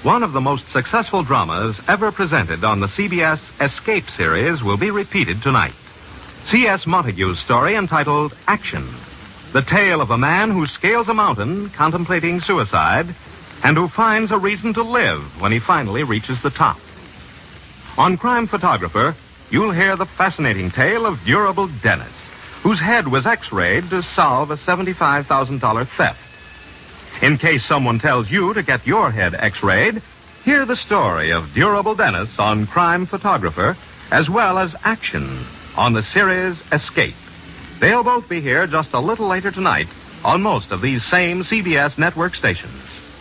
One of the most successful dramas ever presented on the CBS Escape series will be repeated tonight. C.S. Montague's story entitled Action. The tale of a man who scales a mountain contemplating suicide and who finds a reason to live when he finally reaches the top. On Crime Photographer, you'll hear the fascinating tale of Durable Dennis, whose head was x-rayed to solve a $75,000 theft. In case someone tells you to get your head x-rayed, hear the story of Durable Dennis on Crime Photographer, as well as Action on the series Escape. They'll both be here just a little later tonight on most of these same CBS network stations.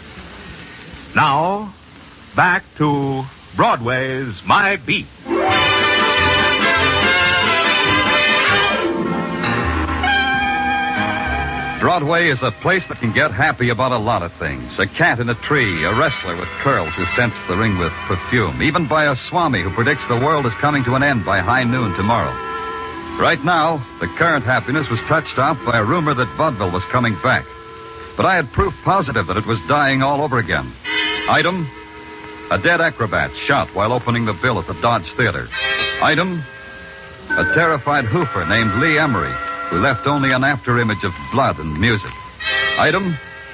Now, back to Broadway's My Beat. Broadway is a place that can get happy about a lot of things. A cat in a tree, a wrestler with curls who scents the ring with perfume, even by a swami who predicts the world is coming to an end by high noon tomorrow. Right now, the current happiness was touched off by a rumor that vaudeville was coming back. But I had proof positive that it was dying all over again. Item, a dead acrobat shot while opening the bill at the Dodge Theater. Item, a terrified hoofer named Lee Emery, who left only an afterimage of blood and music. Item,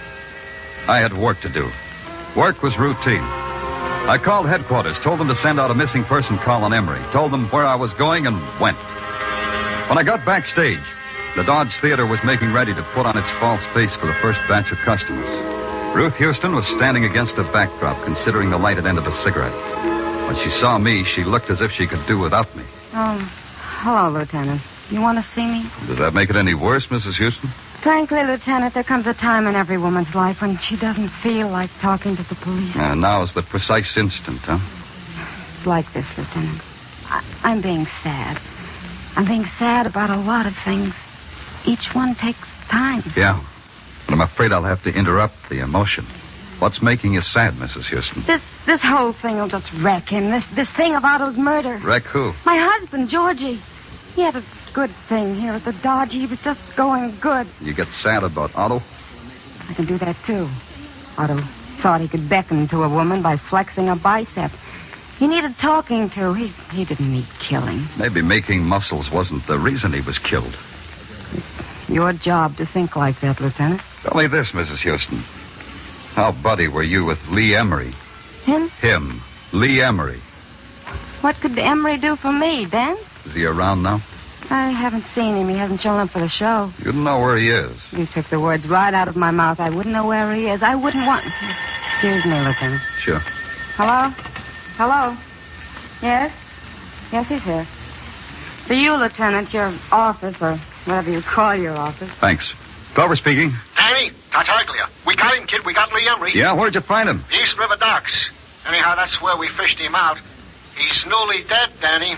I had work to do. Work was routine. I called headquarters, told them to send out a missing person call on Emery, told them where I was going, and went. When I got backstage, the Dodge Theater was making ready to put on its false face for the first batch of customers. Ruth Houston was standing against a backdrop, considering the lighted end of a cigarette. When she saw me, she looked as if she could do without me. Oh, hello, Lieutenant. You want to see me? Does that make it any worse, Mrs. Houston? Frankly, Lieutenant, there comes a time in every woman's life when she doesn't feel like talking to the police. Now is the precise instant, huh? It's like this, Lieutenant. I'm being sad. I'm being sad about a lot of things. Each one takes time. Yeah, but I'm afraid I'll have to interrupt the emotion. What's making you sad, Mrs. Houston? This whole thing will just wreck him. This thing of Otto's murder. Wreck who? My husband, Georgie. He had a good thing here at the Dodge. He was just going good. You get sad about Otto? I can do that, too. Otto thought he could beckon to a woman by flexing a bicep. He needed talking to. He didn't need killing. Maybe making muscles wasn't the reason he was killed. It's your job to think like that, Lieutenant. Tell me this, Mrs. Houston. How buddy were you with Lee Emery? Him? Him. Lee Emery. What could Emery do for me, Ben? Is he around now? I haven't seen him. He hasn't shown up for the show. You don't know where he is. You took the words right out of my mouth. I wouldn't know where he is. I wouldn't want... Excuse me, Lieutenant. Sure. Hello? Hello? Yes? Yes, he's here. For you, Lieutenant, your office, or whatever you call your office. Thanks. Clover speaking. Danny, Tartaglia. We got him, kid. We got Lee Emery. Yeah, where'd you find him? East River Docks. Anyhow, that's where we fished him out. He's newly dead, Danny.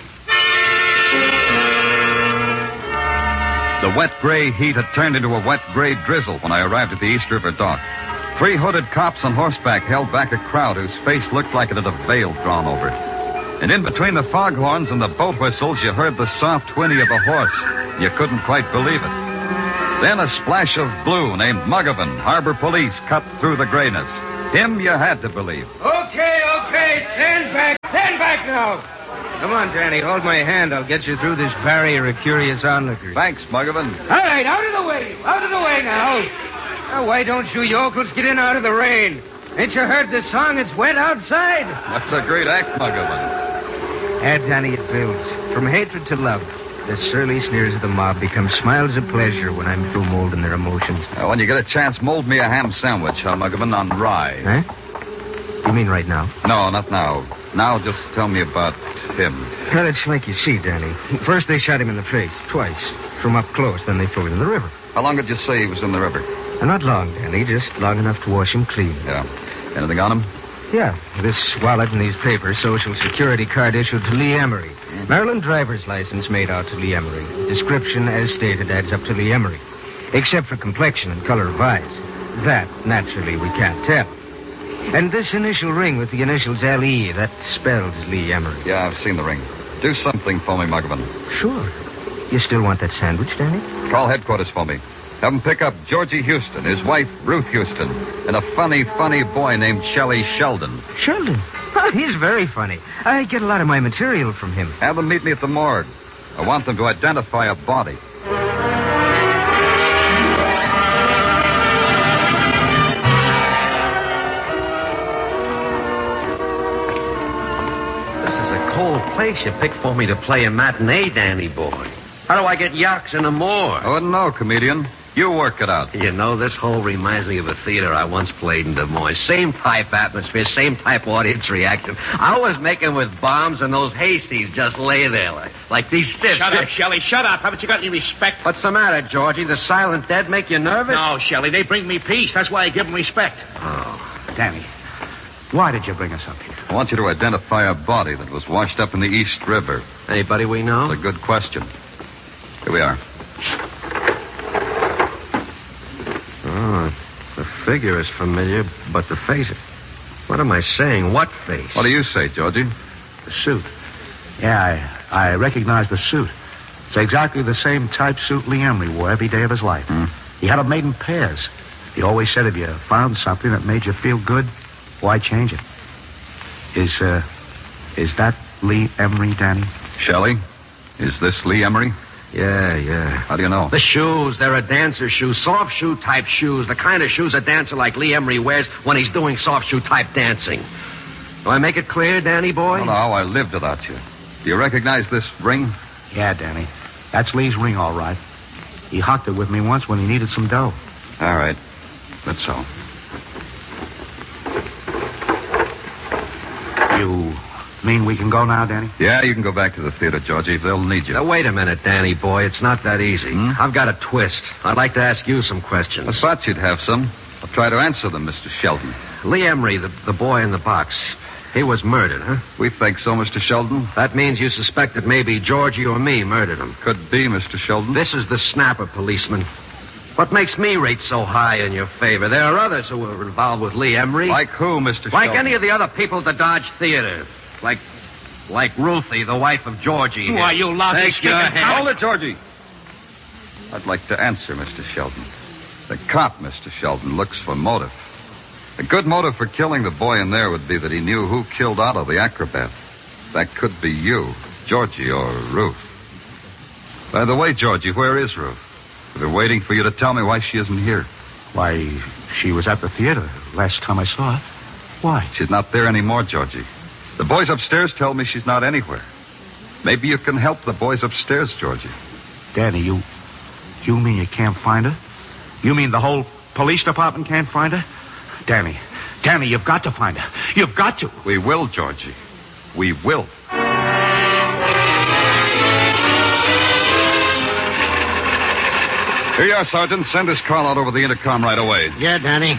The wet gray heat had turned into a wet gray drizzle when I arrived at the East River dock. 3 hooded cops on horseback held back a crowd whose face looked like it had a veil drawn over it. And in between the foghorns and the boat whistles, you heard the soft whinny of a horse. You couldn't quite believe it. Then a splash of blue named Muggavan, harbor police, cut through the grayness. Him you had to believe. Okay. Stand back now. Come on, Danny, hold my hand. I'll get you through this barrier of curious onlookers. Thanks, Muggavan. All right, out of the way now. Now, why don't you yokels get in out of the rain? Ain't you heard the song, It's Wet Outside? That's a great act, Muggavan. Danny, it builds. From hatred to love. The surly sneers of the mob become smiles of pleasure when I'm through molding their emotions. When you get a chance, mold me a ham sandwich, Muggavan, on rye. Huh? You mean right now? No, not now. Now just tell me about him. Well, it's like you see, Danny. First they shot him in the face, twice. From up close, then they threw him in the river. How long did you say he was in the river? Not long, Danny. Just long enough to wash him clean. Yeah. Anything on him? Yeah. This wallet and these papers, Social Security card issued to Lee Emery. Maryland driver's license made out to Lee Emery. Description, as stated, adds up to Lee Emery. Except for complexion and color of eyes. That, naturally, we can't tell. And this initial ring with the initials L.E., that spells Lee Emery. Yeah, I've seen the ring. Do something for me, Muggavan. Sure. You still want that sandwich, Danny? Call headquarters for me. Have him pick up Georgie Houston, his wife, Ruth Houston, and a funny, funny boy named Shelley Sheldon. Sheldon? Oh, he's very funny. I get a lot of my material from him. Have them meet me at the morgue. I want them to identify a body. This is a cold place you picked for me to play a matinee, Danny boy. How do I get yucks in a morgue? I wouldn't know, comedian. You work it out. You know, this hole reminds me of a theater I once played in Des Moines. Same type atmosphere, same type audience reaction. I was making with bombs, and those hasties just lay there like these stiffs. Shut up, Shelley. Shut up. Haven't you got any respect? What's the matter, Georgie? The silent dead make you nervous? No, Shelley. They bring me peace. That's why I give them respect. Oh. Danny, why did you bring us up here? I want you to identify a body that was washed up in the East River. Anybody we know? That's a good question. Here we are. Oh, the figure is familiar, but the face... What am I saying? What face? What do you say, Georgie? The suit. Yeah, I recognize the suit. It's exactly the same type suit Lee Emery wore every day of his life. He had them made in pairs. He always said if you found something that made you feel good, why change it? Is that Lee Emery, Danny? Shelley, is this Lee Emery? Yeah. How do you know? The shoes, they're a dancer shoe, soft shoe type shoes, the kind of shoes a dancer like Lee Emery wears when he's doing soft shoe type dancing. Do I make it clear, Danny boy? No, I lived without you. Do you recognize this ring? Yeah, Danny. That's Lee's ring, all right. He hocked it with me once when he needed some dough. All right. That's so. You mean we can go now, Danny? Yeah, you can go back to the theater, Georgie. They'll need you. Now, wait a minute, Danny boy. It's not that easy. I've got a twist. I'd like to ask you some I questions. thought you'd have some. I'll try to answer them, Mr. Sheldon. Lee Emery, the boy in the box, he was murdered, huh? We think so, Mr. Sheldon. That means you suspect that maybe Georgie or me murdered him. Could be, Mr. Sheldon. This is the snapper, policeman. What makes me rate so high in your favor? There are others who were involved with Lee Emery. Like who, Mr. Like Sheldon? any of the other people at the Dodge Theater. Like Ruthie, the wife of Georgie. Why, you lousy Take your speaking- hand. Hold it, Georgie. I'd like to answer, Mr. Sheldon. The cop, Mr. Sheldon, looks for motive. A good motive for killing the boy in there would be that he knew who killed Otto, the acrobat. That could be you, Georgie, or Ruth. By the way, Georgie, where is Ruth? I've been waiting for you to tell me why she isn't here. Why, she was at the theater last time I saw her. Why? She's not there anymore, Georgie. The boys upstairs tell me she's not anywhere. Maybe you can help the boys upstairs, Georgie. Danny, you mean you can't find her? You mean the whole police department can't find her? Danny, you've got to find her. You've got to. We will, Georgie. We will. Here you are, Sergeant. Send this call out over the intercom right away. Yeah, Danny.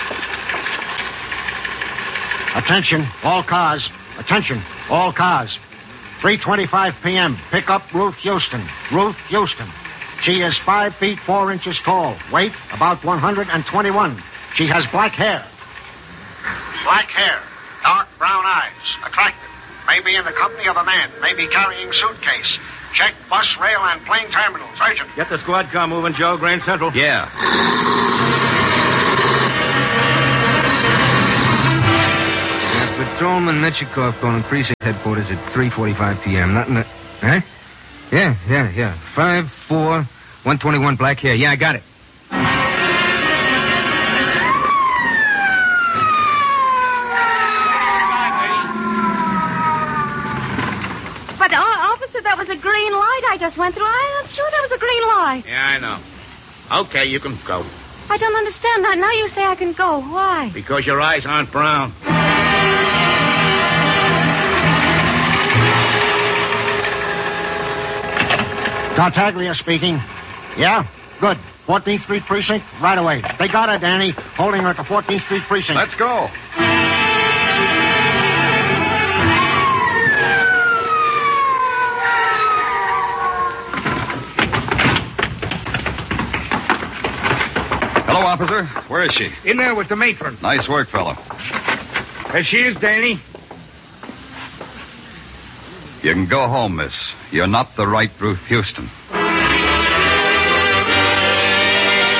Attention, all cars. Attention, all cars. 3:25 p.m. Pick up Ruth Houston. Ruth Houston. She is 5 feet 4 inches tall. Weight about 121. She has black hair. Black hair. Dark brown eyes. Attractive. Maybe in the company of a man. Maybe carrying suitcase. Check bus, rail, and plane terminals. Urgent. Get the squad car moving, Joe. Grand Central. Yeah. Patrolman Nechikov calling precinct headquarters at 3:45 p.m. Nothing to... Huh? Yeah. 5'4", 121, black hair. Yeah, I got it. But, officer, that was a green light I just went through. I'm sure that was a green light. Yeah, I know. Okay, you can go. I don't understand. Now you say I can go. Why? Because your eyes aren't brown. Tartaglia speaking. Yeah? Good. 14th Street Precinct, right away. They got her, Danny. Holding her at the 14th Street Precinct. Let's go. Hello, officer. Where is she? In there with the matron. Nice work, fellow. There she is, Danny. You can go home, miss. You're not the right Ruth Houston.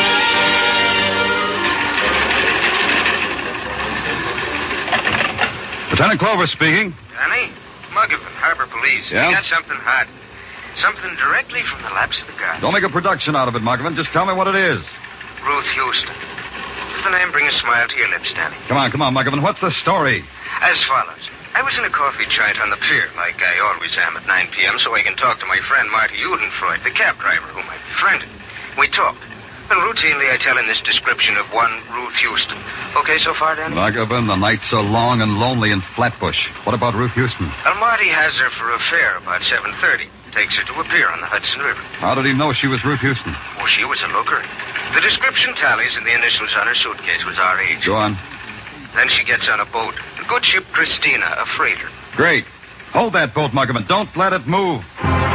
Lieutenant Clover speaking. Danny? Muggavan, Harbor Police. Yeah? We got something hot. Something directly from the laps of the gods. Don't make a production out of it, Muggavan. Just tell me what it is. Ruth Houston. Does the name bring a smile to your lips, Danny? Come on, Muggavan. What's the story? As follows. I was in a coffee joint on the pier, like I always am at 9 p.m., so I can talk to my friend Marty Udenfreud, the cab driver whom I befriended. We talked. And routinely I tell him this description of one Ruth Houston. Okay so far, Danny? Muggavan, the night's so long and lonely in Flatbush. What about Ruth Houston? Well, Marty has her for a fare about 7:30. Takes her to a pier on the Hudson River. How did he know she was Ruth Houston? Oh, she was a looker. The description tallies and the initials on her suitcase was R.H. Go on. Then she gets on a boat. The good ship Christina, a freighter. Great. Hold that boat, Muggavan. Don't let it move.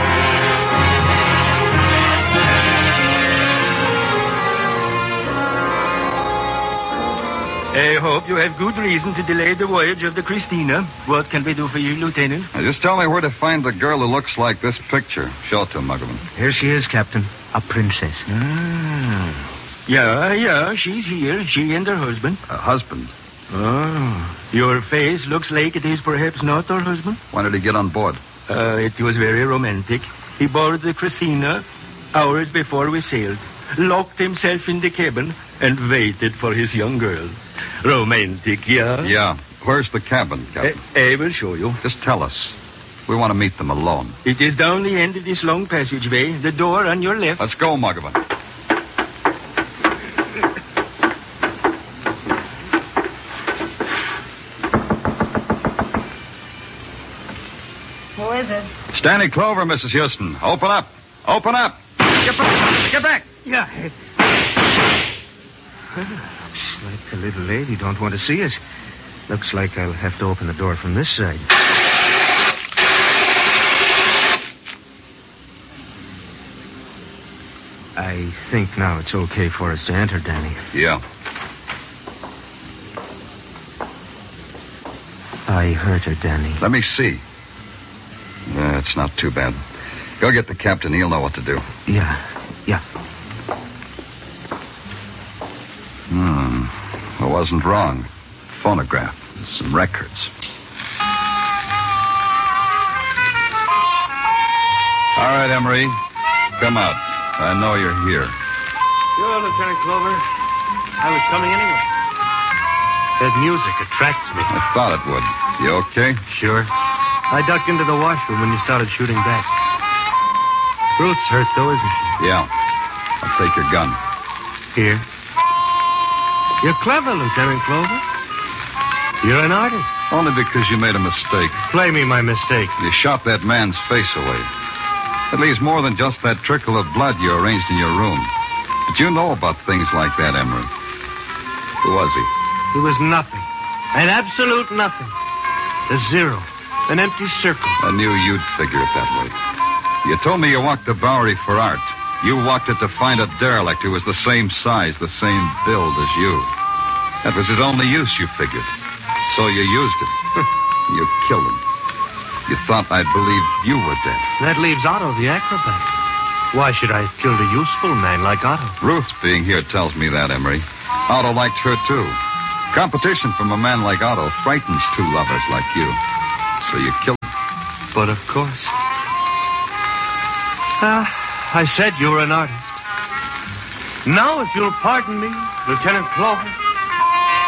I hope you have good reason to delay the voyage of the Christina. What can we do for you, Lieutenant? Now, just tell me where to find the girl who looks like this picture. Show it to him, Muggavan. Here she is, Captain. A princess. Yeah, she's here. She and her husband. A husband? Oh, your face looks like it is perhaps not her husband. When did he get on board? It was very romantic. He boarded the Christina hours before we sailed, locked himself in the cabin, and waited for his young girl. Romantic, yeah? Yeah. Where's the cabin, Captain? I will show you. Just tell us. We want to meet them alone. It is down the end of this long passageway, the door on your left. Let's go, Muggavan. Who is it? It's Danny Clover, Mrs. Houston. Open up. Open up. Get back. Get back. Yeah. Looks like the little lady don't want to see us. Looks like I'll have to open the door from this side. I think now it's okay for us to enter, Danny. Yeah. I hurt her, Danny. Let me see. It's not too bad. Go get the captain. He'll know what to do. Yeah. I wasn't wrong. Phonograph. Some records. All right, Emery. Come out. I know you're here. Sure, Lieutenant Clover. I was coming anyway. That music attracts me. I thought it would. You okay? Sure. I ducked into the washroom when you started shooting back. Ruth's hurt, though, isn't she? Yeah. I'll take your gun. Here. You're clever, Lieutenant Clover. You're an artist. Only because you made a mistake. Play me my mistake. You shot that man's face away. It leaves more than just that trickle of blood you arranged in your room. But you know about things like that, Emery. Who was he? He was nothing. An absolute nothing. A zero. An empty circle. I knew you'd figure it that way. You told me you walked the Bowery for art. You walked it to find a derelict who was the same size, the same build as you. That was his only use, you figured. So you used him. You killed him. You thought I'd believe you were dead. That leaves Otto, the acrobat. Why should I kill a useful man like Otto? Ruth's being here tells me that, Emery. Otto liked her, too. Competition from a man like Otto frightens two lovers like you. So you killed him. But of course. I said you were an artist. Now, if you'll pardon me, Lieutenant Clover,